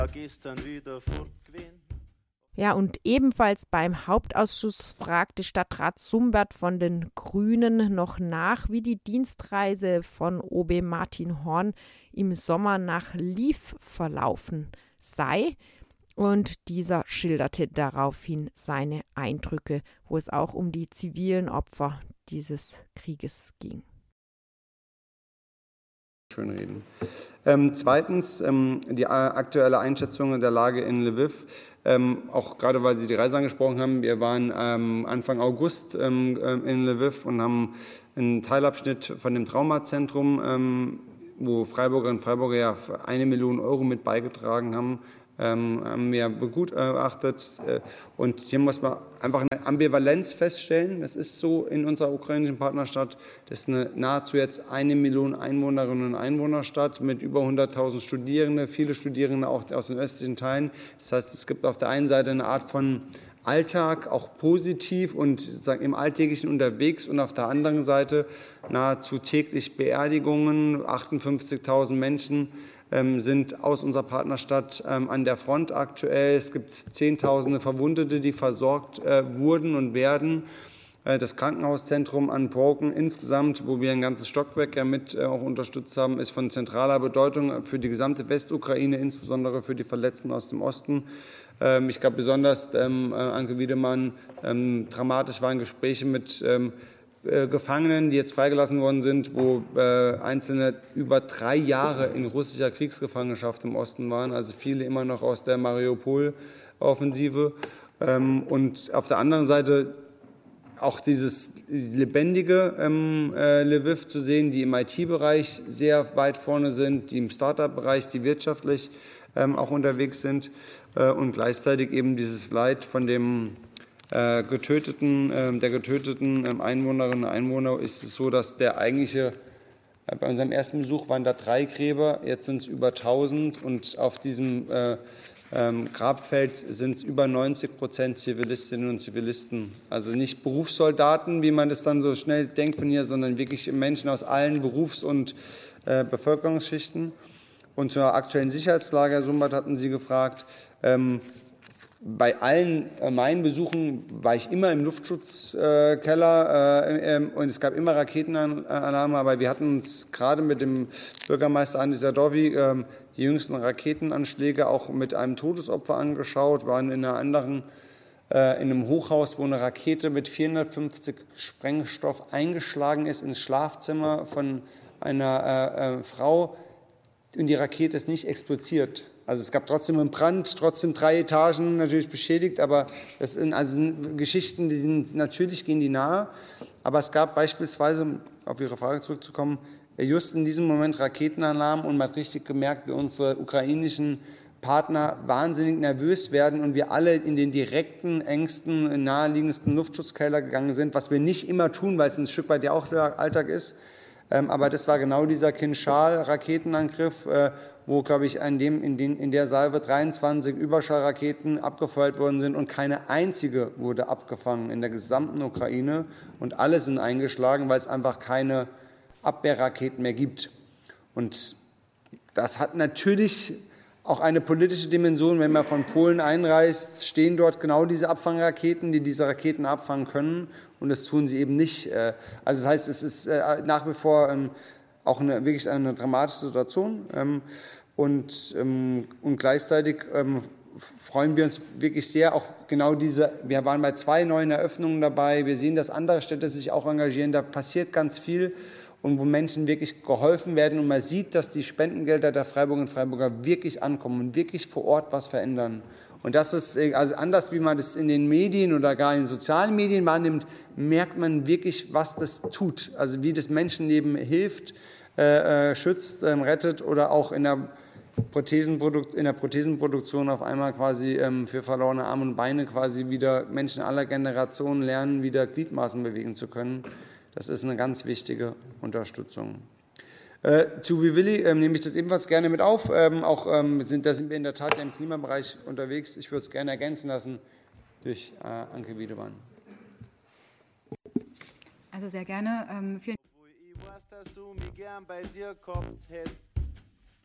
Gestern wieder fort gewesen. Ja, und ebenfalls beim Hauptausschuss fragte Stadtrat Sumbert von den Grünen noch nach, wie die Dienstreise von OB Martin Horn im Sommer nach Lviv verlaufen sei. Und dieser schilderte daraufhin seine Eindrücke, wo es auch um die zivilen Opfer dieses Krieges ging. Schönreden. Zweitens, die aktuelle Einschätzung der Lage in Lviv. Auch gerade, weil Sie die Reise angesprochen haben. Wir waren Anfang August in Lviv und haben einen Teilabschnitt von dem Traumazentrum, wo Freiburgerinnen und Freiburger ja 1 Million Euro mit beigetragen haben wir begutachtet. Und hier muss man einfach eine Ambivalenz feststellen. Das ist so in unserer ukrainischen Partnerstadt. Das ist eine nahezu jetzt 1 Million Einwohnerinnen und Einwohnerstadt mit über 100.000 Studierende, viele Studierende auch aus den östlichen Teilen. Das heißt, es gibt auf der einen Seite eine Art von Alltag, auch positiv und sozusagen im Alltäglichen unterwegs und auf der anderen Seite nahezu täglich Beerdigungen, 58.000 Menschen sind aus unserer Partnerstadt an der Front aktuell. Es gibt Zehntausende Verwundete, die versorgt wurden und werden. Das Krankenhauszentrum Unbroken insgesamt, wo wir ein ganzes Stockwerk ja mit auch unterstützt haben, ist von zentraler Bedeutung für die gesamte Westukraine, insbesondere für die Verletzten aus dem Osten. Ich glaube besonders, Anke Wiedemann, dramatisch waren Gespräche mit Gefangenen, die jetzt freigelassen worden sind, wo Einzelne über 3 Jahre in russischer Kriegsgefangenschaft im Osten waren, also viele immer noch aus der Mariupol-Offensive. Und auf der anderen Seite auch dieses lebendige Lviv zu sehen, die im IT-Bereich sehr weit vorne sind, die im Start-up-Bereich, die wirtschaftlich auch unterwegs sind und gleichzeitig eben dieses Leid von dem der getöteten Einwohnerinnen und Einwohner ist es so, dass der eigentliche, bei unserem ersten Besuch waren da 3 Gräber, jetzt sind es über 1000 und auf diesem Grabfeld sind es über 90% Zivilistinnen und Zivilisten. Also nicht Berufssoldaten, wie man das dann so schnell denkt von hier, sondern wirklich Menschen aus allen Berufs- und Bevölkerungsschichten. Und zur aktuellen Sicherheitslage, Herr Sumbert, hatten Sie gefragt. Bei allen meinen Besuchen war ich immer im Luftschutzkeller und es gab immer Raketenalarme, aber wir hatten uns gerade mit dem Bürgermeister Andi Sadovy die jüngsten Raketenanschläge auch mit einem Todesopfer angeschaut, waren in einem Hochhaus, wo eine Rakete mit 450 Sprengstoff eingeschlagen ist ins Schlafzimmer von einer Frau und die Rakete ist nicht explodiert. Also es gab trotzdem einen Brand, trotzdem 3 Etagen natürlich beschädigt, aber das sind Geschichten, die sind natürlich gehen die nahe. Aber es gab beispielsweise, um auf Ihre Frage zurückzukommen, just in diesem Moment Raketenalarm und man hat richtig gemerkt, wie unsere ukrainischen Partner wahnsinnig nervös werden und wir alle in den direkten, engsten, naheliegendsten Luftschutzkeller gegangen sind, was wir nicht immer tun, weil es ein Stück weit ja auch der Alltag ist. Aber das war genau dieser Kinschal-Raketenangriff, wo, glaube ich, in der Salve 23 Überschallraketen abgefeuert worden sind und keine einzige wurde abgefangen in der gesamten Ukraine. Und alle sind eingeschlagen, weil es einfach keine Abwehrraketen mehr gibt. Und das hat natürlich auch eine politische Dimension. Wenn man von Polen einreist, stehen dort genau diese Abfangraketen, die diese Raketen abfangen können. Und das tun sie eben nicht. Also das heißt, es ist nach wie vor auch wirklich eine dramatische Situation. Und gleichzeitig freuen wir uns wirklich sehr, auch genau wir waren bei 2 neuen Eröffnungen dabei. Wir sehen, dass andere Städte sich auch engagieren. Da passiert ganz viel. Und wo Menschen wirklich geholfen werden und man sieht, dass die Spendengelder der Freiburgerinnen und Freiburger wirklich ankommen und wirklich vor Ort was verändern. Und das ist also anders, wie man das in den Medien oder gar in den sozialen Medien wahrnimmt, merkt man wirklich, was das tut. Also wie das Menschenleben hilft, schützt, rettet oder auch in der Prothesenproduktion auf einmal quasi für verlorene Arme und Beine quasi wieder Menschen aller Generationen lernen, wieder Gliedmaßen bewegen zu können. Das ist eine ganz wichtige Unterstützung. Zu Willi nehme ich das ebenfalls gerne mit auf. Da sind wir in der Tat im Klimabereich unterwegs. Ich würde es gerne ergänzen lassen durch Anke Wiedemann. Also sehr gerne. Vielen Ich weiß, dass du mich gern bei dir gehabt hättest.